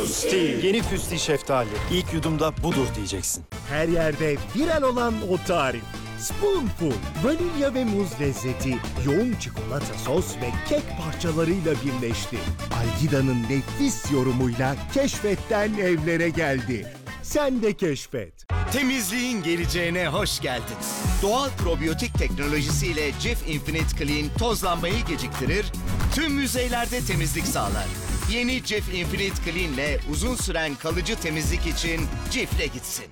Füsti. Yeni Füsti şeftali. İlk yudumda budur diyeceksin. Her yerde viral olan o tarif. Spoonful, vanilya ve muz lezzeti, yoğun çikolata sos ve kek parçalarıyla birleşti. Algida'nın nefis yorumuyla keşfetten evlere geldi. Sen de keşfet. Temizliğin geleceğine hoş geldin. Doğal probiyotik teknolojisiyle Cif Infinite Clean tozlanmayı geciktirir, tüm yüzeylerde temizlik sağlar. Yeni Cif Infinite Clean ile uzun süren kalıcı temizlik için Cif'le gitsin.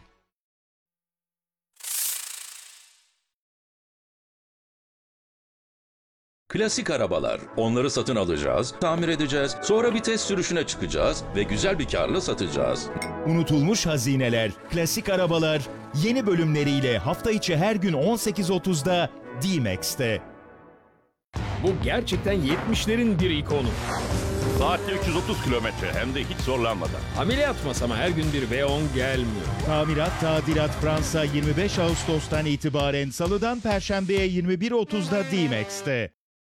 Klasik arabalar. Onları satın alacağız, tamir edeceğiz, sonra bir test sürüşüne çıkacağız ve güzel bir karla satacağız. Unutulmuş hazineler, klasik arabalar yeni bölümleriyle hafta içi her gün 18.30'da D-Max'te. Bu gerçekten 70'lerin bir ikonu. Saatte 330 kilometre hem de hiç zorlanmadan. Ameliyat masama her gün bir V10 gelmiyor. Tamirat Tadilat Fransa 25 Ağustos'tan itibaren Salı'dan Perşembe'ye 21.30'da D-Max'te.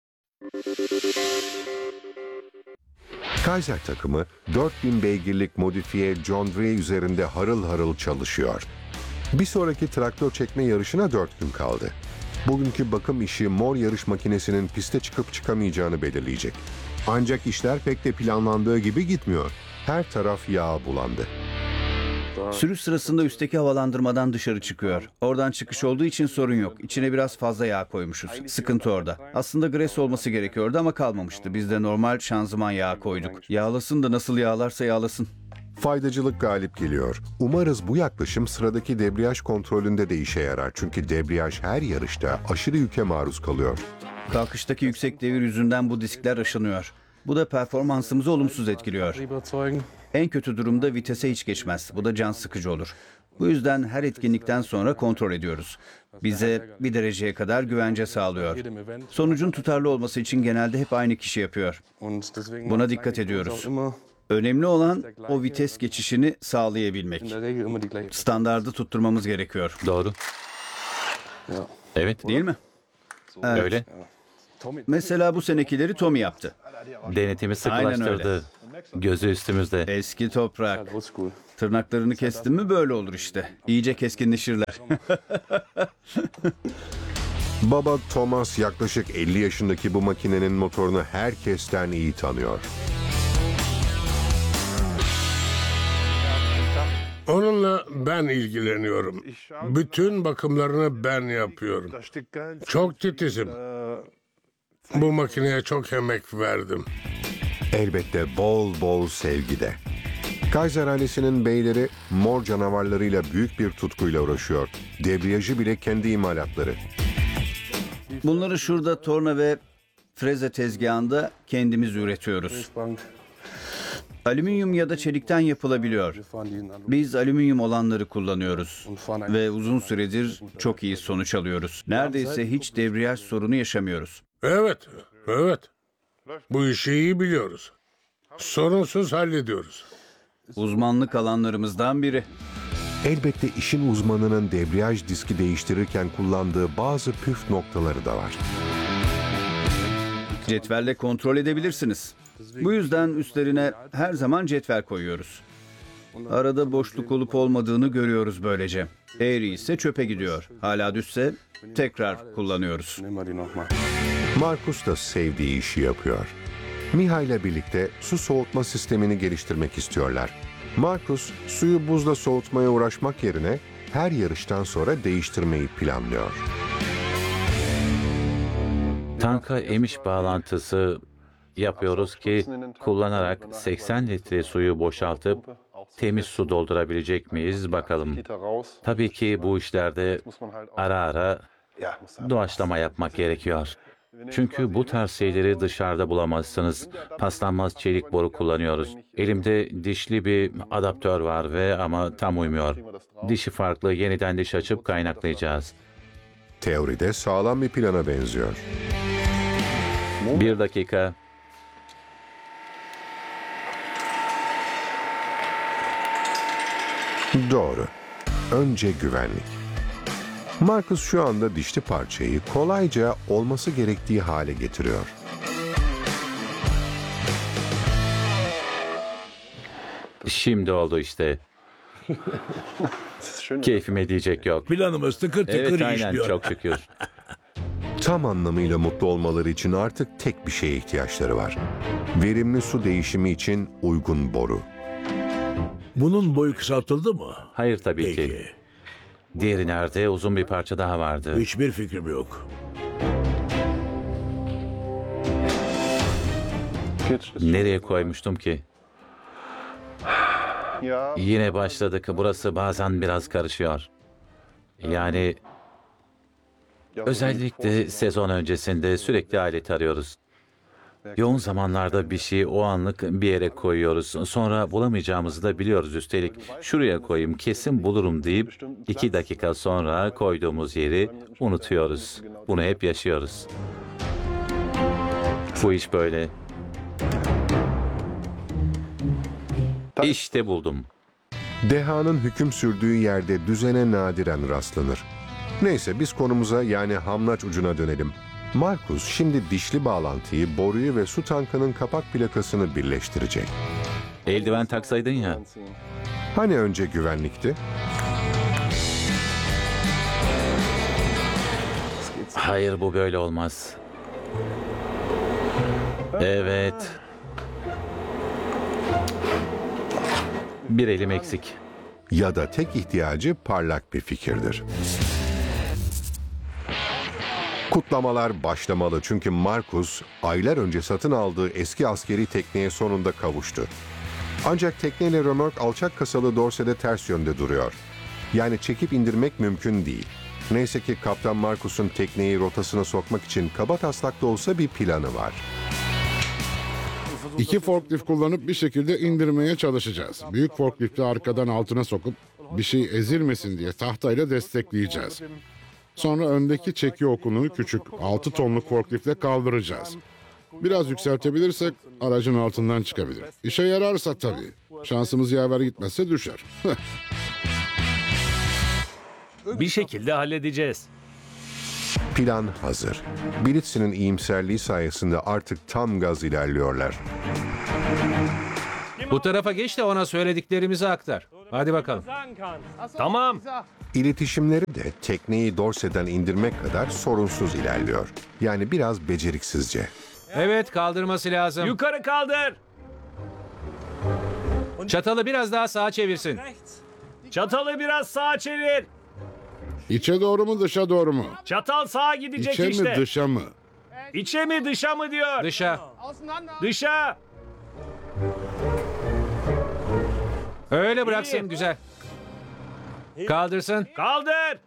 Kaiser takımı 4000 beygirlik modifiye John Deere üzerinde harıl harıl çalışıyor. Bir sonraki traktör çekme yarışına 4 gün kaldı. Bugünkü bakım işi mor yarış makinesinin piste çıkıp çıkamayacağını belirleyecek. Ancak işler pek de planlandığı gibi gitmiyor. Her taraf yağ bulandı. Sürüş sırasında üstteki havalandırmadan dışarı çıkıyor. Oradan çıkış olduğu için sorun yok. İçine biraz fazla yağ koymuşuz. Sıkıntı orada. Aslında gres olması gerekiyordu ama kalmamıştı. Biz de normal şanzıman yağı koyduk. Yağlasın da nasıl yağlarsa yağlasın. Faydacılık galip geliyor. Umarız bu yaklaşım sıradaki debriyaj kontrolünde de işe yarar. Çünkü debriyaj her yarışta aşırı yüke maruz kalıyor. Kalkıştaki yüksek devir yüzünden bu diskler aşınıyor. Bu da performansımızı olumsuz etkiliyor. En kötü durumda vitese hiç geçmez. Bu da can sıkıcı olur. Bu yüzden her etkinlikten sonra kontrol ediyoruz. Bize bir dereceye kadar güvence sağlıyor. Sonucun tutarlı olması için genelde hep aynı kişi yapıyor. Buna dikkat ediyoruz. Önemli olan o vites geçişini sağlayabilmek. Standardı tutturmamız gerekiyor. Doğru. Evet. Değil mi? Evet. Öyle. Mesela bu senekileri Tommy yaptı. Denetimi Aynen öyle. sıkılaştırdı. Gözü üstümüzde. Eski toprak. Tırnaklarını kestin mi böyle olur işte. İyice keskinleşirler. Baba Thomas yaklaşık 50 yaşındaki bu makinenin motorunu herkesten iyi tanıyor. Onunla ben ilgileniyorum. Bütün bakımlarını ben yapıyorum. Çok titizim. Bu makineye çok emek verdim. Elbette bol bol sevgide. Kaiser ailesinin beyleri mor canavarlarıyla büyük bir tutkuyla uğraşıyor. Debriyajı bile kendi imalatları. Bunları şurada torna ve freze tezgahında kendimiz üretiyoruz. Alüminyum ya da çelikten yapılabiliyor. Biz alüminyum olanları kullanıyoruz ve uzun süredir çok iyi sonuç alıyoruz. Neredeyse hiç debriyaj sorunu yaşamıyoruz. Evet. Bu işi iyi biliyoruz. Sorunsuz hallediyoruz. Uzmanlık alanlarımızdan biri. Elbette işin uzmanının debriyaj diski değiştirirken kullandığı bazı püf noktaları da var. Cetvelle kontrol edebilirsiniz. Bu yüzden üstlerine her zaman cetvel koyuyoruz. Arada boşluk olup olmadığını görüyoruz böylece. Eğri ise çöpe gidiyor. Hala düzse tekrar kullanıyoruz. Markus da sevdiği işi yapıyor. Miha ile birlikte su soğutma sistemini geliştirmek istiyorlar. Markus, suyu buzla soğutmaya uğraşmak yerine her yarıştan sonra değiştirmeyi planlıyor. Tanka emiş bağlantısı yapıyoruz ki kullanarak 80 litre suyu boşaltıp temiz su doldurabilecek miyiz bakalım. Tabii ki bu işlerde ara ara doğaçlama yapmak gerekiyor. Çünkü bu tarz şeyleri dışarıda bulamazsınız. Paslanmaz çelik boru kullanıyoruz. Elimde dişli bir adaptör var ama tam uymuyor. Dişi farklı, yeniden diş açıp kaynaklayacağız. Teoride sağlam bir plana benziyor. 1 dakika. Doğru. Önce güvenlik. Markus şu anda dişli parçayı kolayca olması gerektiği hale getiriyor. Şimdi oldu işte. Keyfime diyecek yok. Planımız tıkır tıkır Evet aynen işliyor. çok şükür. Tam anlamıyla mutlu olmaları için artık tek bir şeye ihtiyaçları var. Verimli su değişimi için uygun boru. Bunun boyu kısaltıldı mı? Hayır tabii ki. Peki. Diğeri nerede? Uzun bir parça daha vardı. Hiçbir fikrim yok. Nereye koymuştum ki? Yine başladık. Burası bazen biraz karışıyor. Yani özellikle sezon öncesinde sürekli alet arıyoruz. Yoğun zamanlarda bir şeyi o anlık bir yere koyuyoruz. Sonra bulamayacağımızı da biliyoruz üstelik. Şuraya koyayım kesin bulurum deyip 2 dakika sonra koyduğumuz yeri unutuyoruz. Bunu hep yaşıyoruz. Bu iş böyle. İşte buldum. Dehanın hüküm sürdüğü yerde düzene nadiren rastlanır. Neyse biz konumuza yani hamlaç ucuna dönelim. Markus şimdi dişli bağlantıyı, boruyu ve su tankının kapak plakasını birleştirecek. Eldiven taksaydın ya. Hani önce güvenlikti? Hayır bu böyle olmaz. Evet. Bir elim eksik. Ya da tek ihtiyacı parlak bir fikirdir. Kutlamalar başlamalı çünkü Markus aylar önce satın aldığı eski askeri tekneye sonunda kavuştu. Ancak tekneyle römork alçak kasalı dorsede ters yönde duruyor. Yani çekip indirmek mümkün değil. Neyse ki Kaptan Markus'un tekneyi rotasına sokmak için kabataslak da olsa bir planı var. 2 forklift kullanıp bir şekilde indirmeye çalışacağız. Büyük forklifti arkadan altına sokup bir şey ezilmesin diye tahtayla destekleyeceğiz. Sonra öndeki çeki okunu küçük 6 tonluk forkliftle kaldıracağız. Biraz yükseltebilirsek aracın altından çıkabilir. İşe yararsa tabii. Şansımız yaver gitmezse düşer. Bir şekilde halledeceğiz. Plan hazır. Blitz'in iyimserliği sayesinde artık tam gaz ilerliyorlar. Bu tarafa geç de ona söylediklerimizi aktar. Hadi bakalım. Tamam. İletişimleri de tekneyi dorseden indirmek kadar sorunsuz ilerliyor. Yani biraz beceriksizce. Evet kaldırması lazım. Yukarı kaldır. Çatalı biraz daha sağa çevirsin. Çatalı biraz sağa çevir. İçe doğru mu dışa doğru mu? Çatal sağa gidecek İçe işte. mi dışa mı? İçe mi dışa mı diyor. Dışa. Dışa. Öyle bıraksın İyi. güzel. Kaldırsın. Kaldır.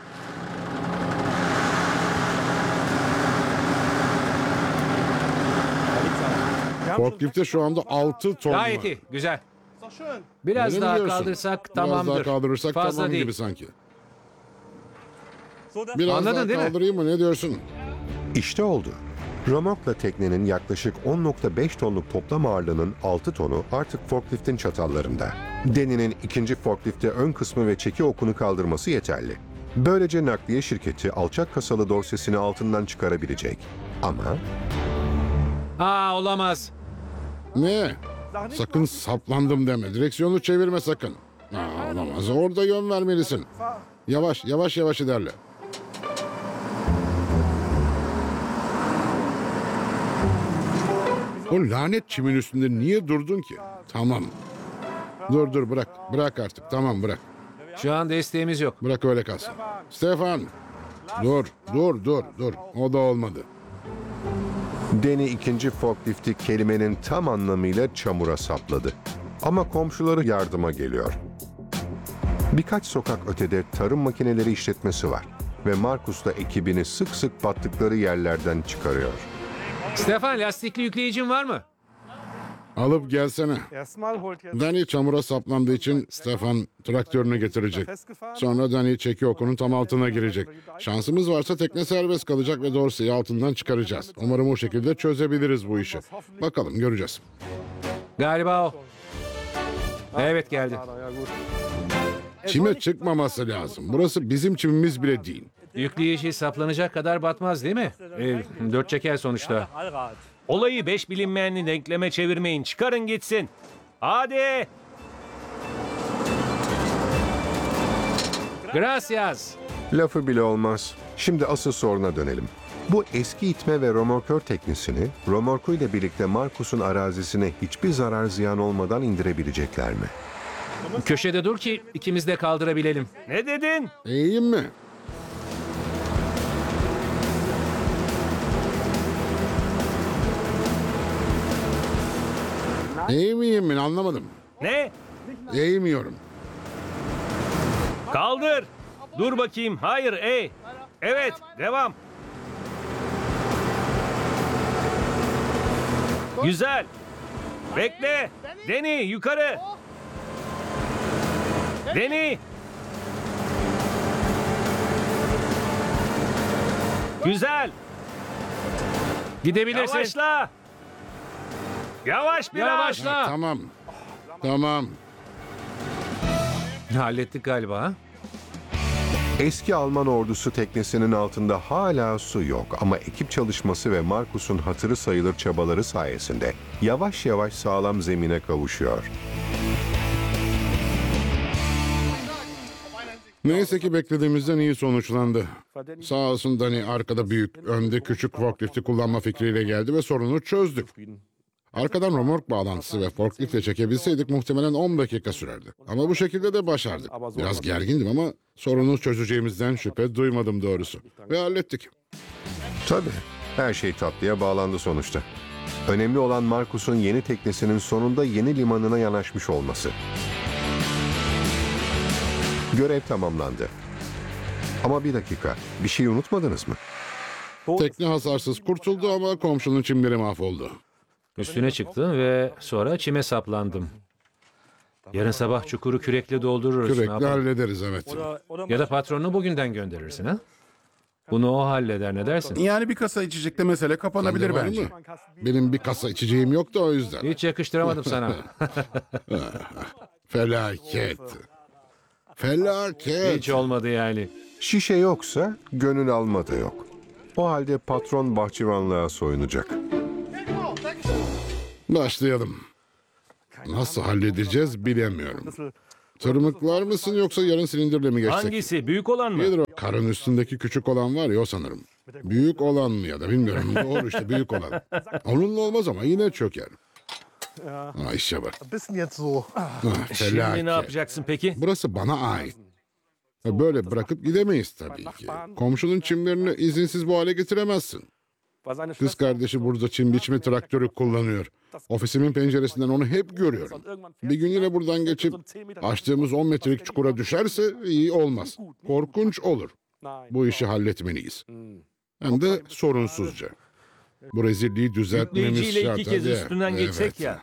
Forklifte şu anda 6 ton Gayet var. iyi güzel. Biraz Öyle mi daha diyorsun? kaldırsak Biraz tamamdır. daha kaldırırsak Fazla tamam değil. gibi sanki. Biraz Anladın daha değil mi? kaldırayım mı ne diyorsun? İşte oldu. Römorkla teknenin yaklaşık 10.5 tonluk toplam ağırlığının 6 tonu artık forkliftin çatallarında. Deni'nin ikinci forklifte ön kısmı ve çeki okunu kaldırması yeterli. Böylece nakliye şirketi alçak kasalı dorsesini altından çıkarabilecek. Ama Olamaz. Ne? Sakın saplandım deme. Direksiyonu çevirme sakın. Olamaz. Orada yön vermelisin. Yavaş yavaş yavaş ilerle. O lanet çimin üstünde niye durdun ki? Tamam. Dur bırak. Bırak artık. Tamam bırak. Şu an desteğimiz yok. Bırak öyle kalsın. Stefan. Dur. O da olmadı. Deni ikinci forklifti kelimenin tam anlamıyla çamura sapladı. Ama komşuları yardıma geliyor. Birkaç sokak ötede tarım makineleri işletmesi var ve Markus da ekibini sık sık battıkları yerlerden çıkarıyor. Stefan lastikli yükleyicin var mı? Alıp gelsene. Dani çamura saplandığı için Stefan traktörünü getirecek. Sonra Dani çeki okunun tam altına girecek. Şansımız varsa tekne serbest kalacak ve Dorsey'i altından çıkaracağız. Umarım o şekilde çözebiliriz bu işi. Bakalım göreceğiz. Galiba o. Evet geldi. Çime çıkmaması lazım. Burası bizim çimimiz bile değil. Yükleyici saplanacak kadar batmaz değil mi? 4 çeker sonuçta. Olayı 5 bilinmeyenli denkleme çevirmeyin. Çıkarın gitsin. Hadi. Gracias. Lafı bile olmaz. Şimdi asıl soruna dönelim. Bu eski itme ve römorkör teknisini römorkuyla birlikte Marcus'un arazisine hiçbir zarar ziyan olmadan indirebilecekler mi? Köşede dur ki ikimiz de kaldırabilelim. Ne dedin? İyiyim mi? İyi miyim mi? Anlamadım. Ne? Eğmiyorum. Kaldır. Dur bakayım. Hayır, Evet, devam. Güzel. Bekle. Deni, yukarı. Deni. Güzel. Gidebilirsin. Yavaşla. Yavaş biraz. Yavaşla. Tamam. Tamam. Hallettik galiba. Ha? Eski Alman ordusu teknesinin altında hala su yok ama ekip çalışması ve Marcus'un hatırı sayılır çabaları sayesinde yavaş yavaş sağlam zemine kavuşuyor. Neyse ki beklediğimizden iyi sonuçlandı. Sağ olsun Dani arkada büyük, önde küçük forklifti kullanma fikriyle geldi ve sorunu çözdük. Arkadan römork bağlantısı ve forkliftle çekebilseydik muhtemelen 10 dakika sürerdi. Ama bu şekilde de başardık. Biraz gergindim ama sorunu çözeceğimizden şüphe duymadım doğrusu. Ve hallettik. Tabii, her şey tatlıya bağlandı sonuçta. Önemli olan Marcus'un yeni teknesinin sonunda yeni limanına yanaşmış olması. Görev tamamlandı. Ama bir dakika, bir şey unutmadınız mı? Tekne hasarsız kurtuldu ama komşunun çimleri mahvoldu. Üstüne çıktım ve sonra çime saplandım. Yarın sabah çukuru kürekle doldururuz. Ne Kürekle yapalım? hallederiz evet. Ya da patronunu bugünden gönderirsin ha? Bunu o halleder, ne dersin? Yani bir kasa içecekte mesele kapanabilir Sende var bence. mı? Benim bir kasa içeceğim yok da o yüzden. Hiç yakıştıramadım sana. Felaket. Felaket. Hiç olmadı yani. Şişe yoksa gönül alma da yok. O halde patron bahçıvanlığa soyunacak. Başlayalım. Nasıl halledeceğiz bilemiyorum. Tırmıklar mısın yoksa yarın silindirle mi geçsek? Hangisi? Büyük olan mı? Nedir o? Karın üstündeki küçük olan var ya o sanırım. Büyük olan mı ya da bilmiyorum. Doğru işte büyük olan. Onunla olmaz ama yine çöker. Ha işe bak. Şimdi ne yapacaksın peki? Burası bana ait. Böyle bırakıp gidemeyiz tabii ki. Komşunun çimlerini izinsiz bu hale getiremezsin. Kız kardeşi burada çim biçme traktörü kullanıyor. Ofisimin penceresinden onu hep görüyorum. Bir gün yine buradan geçip açtığımız 10 metrelik çukura düşerse iyi olmaz. Korkunç olur. Bu işi halletmeliyiz. Hem de sorunsuzca. Bu rezilliği düzeltmemiz Yükleyiciyle şart. 2 kez hadi. üstünden geçsek Evet. ya.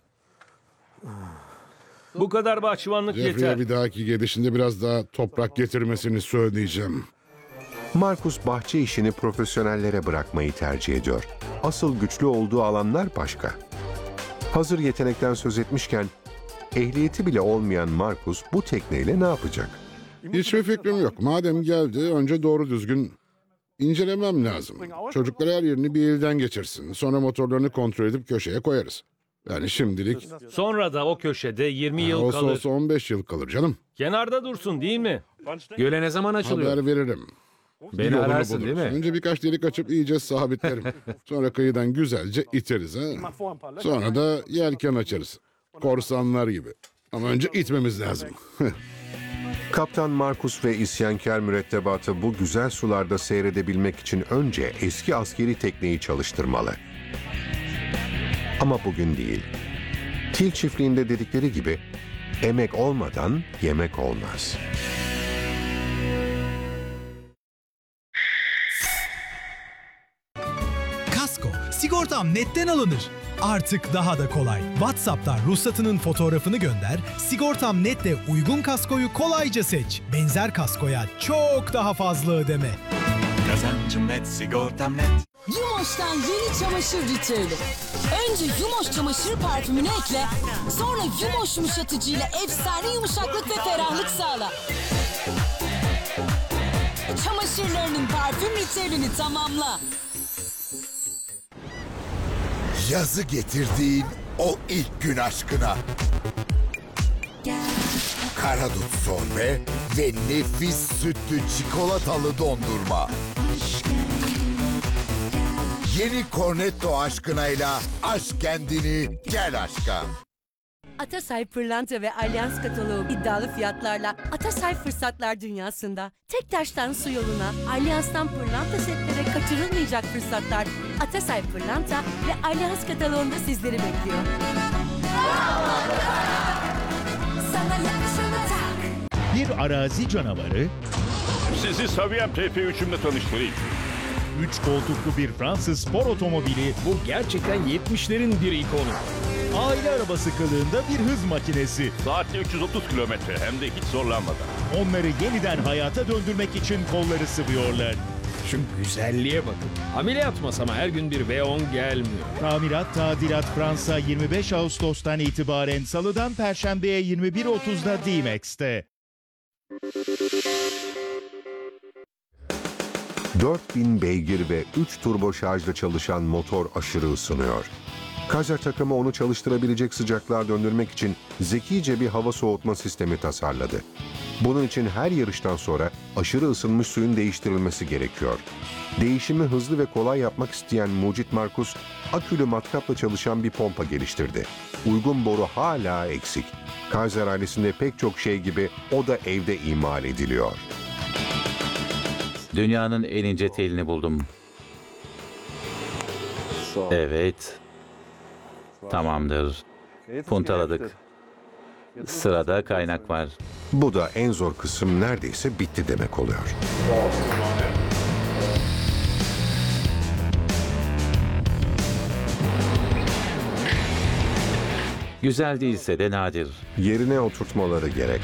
Bu kadar bahçıvanlık Jeffrey'e yeter. bir dahaki gelişinde biraz daha toprak getirmesini söyleyeceğim. Marcus bahçe işini profesyonellere bırakmayı tercih ediyor. Asıl güçlü olduğu alanlar başka. Hazır yetenekten söz etmişken, ehliyeti bile olmayan Marcus bu tekneyle ne yapacak? Hiçbir fikrim yok. Madem geldi önce doğru düzgün incelemem lazım. Çocuklar her yerini bir elden geçirsin. Sonra motorlarını kontrol edip köşeye koyarız. Yani şimdilik Sonra da o köşede 20 yıl olsa kalır. olsa 15 yıl kalır canım. Kenarda dursun değil mi? Göle ne zaman açılıyor? Haber veririm. Beni Yolunu ararsın buluruz. değil mi? Önce birkaç delik açıp iyice sabitlerim. Sonra kıyıdan güzelce iteriz ha. Sonra da yelken açarız. Korsanlar gibi. Ama önce itmemiz lazım. Kaptan Marcus ve isyankar mürettebatı bu güzel sularda seyredebilmek için önce eski askeri tekneyi çalıştırmalı. Ama bugün değil. Til çiftliğinde dedikleri gibi, emek olmadan yemek olmaz. Kasko, sigortam netten alınır. Artık daha da kolay. WhatsApp'tan ruhsatının fotoğrafını gönder, sigortam netle uygun kaskoyu kolayca seç. Benzer kaskoya çok daha fazla ödeme. Kazancım net, sigortam net. Yumoş'tan yeni çamaşır ritüeli. Önce Yumoş çamaşır parfümünü ekle, sonra Yumoş yumuşatıcıyla efsane yumuşaklık ve ferahlık sağla. Çamaşırlarının parfüm ritüelini tamamla. Yazı getirdiğin o ilk gün aşkına. karadut sorbe ve nefis sütlü çikolatalı dondurma. Yeni Cornetto aşkınayla aşk kendini, gel aşka. Atasay Pırlanta ve Alyans kataloğu iddialı fiyatlarla Atasay Fırsatlar Dünyası'nda tek taştan su yoluna, Alyans'tan pırlanta setlere kaçırılmayacak fırsatlar Atasay Pırlanta ve Alyans kataloğunda sizleri bekliyor. Sana yakışanı tak. Bir arazi canavarı, Sizi Saviyem TP3'ümle tanıştırayım. 3 koltuklu bir Fransız spor otomobili, Bu gerçekten 70'lerin bir ikonu. aile arabası kılığında bir hız makinesi. Saatte 330 kilometre hem de hiç zorlanmadan. Onları yeniden hayata döndürmek için kolları sıvıyorlar. Şu güzelliğe bakın. Ameliyat masama her gün bir V10 gelmiyor. Tamirat Tadilat Fransa 25 Ağustos'tan itibaren Salı'dan Perşembe'ye 21.30'da D-Max'te. 4000 beygir ve 3 turbo şarjla çalışan motor aşırı ısınıyor. Kaiser takımı onu çalıştırabilecek sıcaklığa döndürmek için zekice bir hava soğutma sistemi tasarladı. Bunun için her yarıştan sonra aşırı ısınmış suyun değiştirilmesi gerekiyor. Değişimi hızlı ve kolay yapmak isteyen Mucit Markus, akülü matkapla çalışan bir pompa geliştirdi. Uygun boru hala eksik. Kaiser ailesinde pek çok şey gibi o da evde imal ediliyor. Dünyanın en ince telini buldum. Evet. Tamamdır. Puntaladık. Sırada kaynak var. Bu da en zor kısım, neredeyse bitti demek oluyor. Güzel değilse de nadir. Yerine oturtmaları gerek.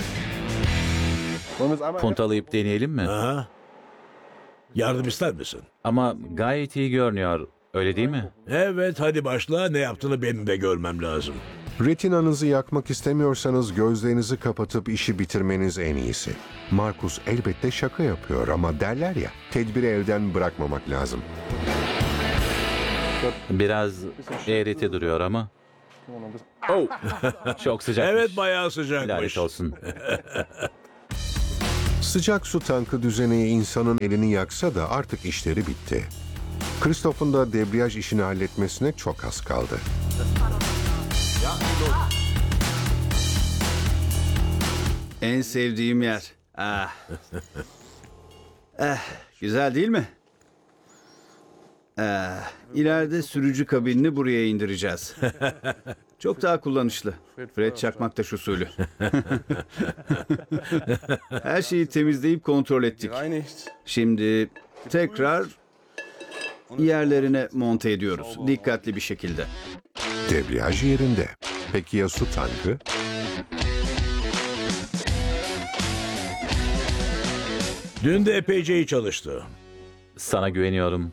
Puntalayıp deneyelim mi? Aha. Yardım ister misin? Ama gayet iyi görünüyor. Öyle değil mi? Evet, hadi başla. Ne yaptığını benim de görmem lazım. Retinanızı yakmak istemiyorsanız gözlerinizi kapatıp işi bitirmeniz en iyisi. Markus elbette şaka yapıyor ama derler ya, tedbiri elden bırakmamak lazım. Biraz eğreti duruyor ama. Oh, çok sıcakmış. Evet, bayağı sıcakmış. Lanet olsun. Sıcak su tankı düzeneği insanın elini yaksa da artık işleri bitti. Christoph'un da debriyaj işini halletmesine çok az kaldı. En sevdiğim yer. Güzel değil mi? İleride sürücü kabinini buraya indireceğiz. Çok daha kullanışlı. Fred Çakmaktaş usulü. Her şeyi temizleyip kontrol ettik. Şimdi tekrar yerlerine monte ediyoruz. Dikkatli bir şekilde. Debriyaj yerinde. Peki ya su tankı? Dün de epeyce iyi çalıştı. Sana güveniyorum.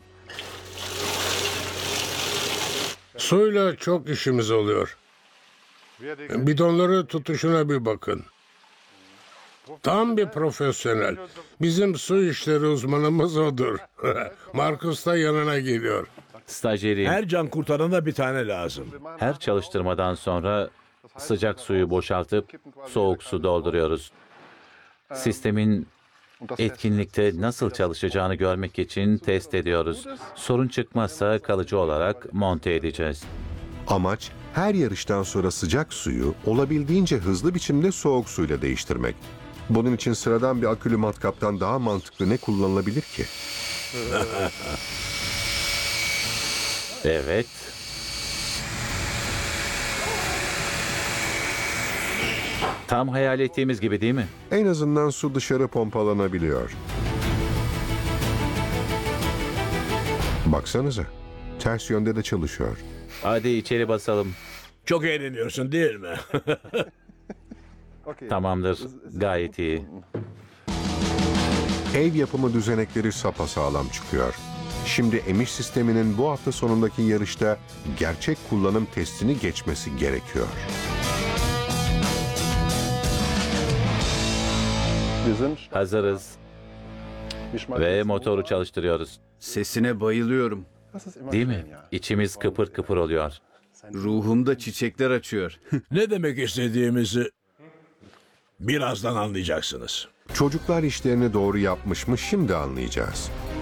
Suyla çok işimiz oluyor. Bidonları tutuşuna bir bakın. Tam bir profesyonel. Bizim su işleri uzmanımız odur. Markus da yanına geliyor. Stajyeri. Her can kurtarana bir tane lazım. Her çalıştırmadan sonra sıcak suyu boşaltıp soğuk su dolduruyoruz. Sistemin etkinlikte nasıl çalışacağını görmek için test ediyoruz. Sorun çıkmazsa kalıcı olarak monte edeceğiz. Amaç her yarıştan sonra sıcak suyu olabildiğince hızlı biçimde soğuk suyla değiştirmek. Bunun için sıradan bir akülü matkaptan daha mantıklı ne kullanılabilir ki? Evet. Tam hayal ettiğimiz gibi değil mi? En azından su dışarı pompalanabiliyor. Baksanıza, ters yönde de çalışıyor. Hadi içeri basalım. Çok eğleniyorsun değil mi? Tamamdır. Gayet iyi. Ev yapımı düzenekleri sapasağlam çıkıyor. Şimdi emiş sisteminin bu hafta sonundaki yarışta gerçek kullanım testini geçmesi gerekiyor. Hazırız. Ve motoru çalıştırıyoruz. Sesine bayılıyorum. Değil mi? İçimiz kıpır kıpır oluyor. Ruhumda çiçekler açıyor. Ne demek istediğimizi Birazdan anlayacaksınız. Çocuklar işlerini doğru yapmış mı şimdi anlayacağız.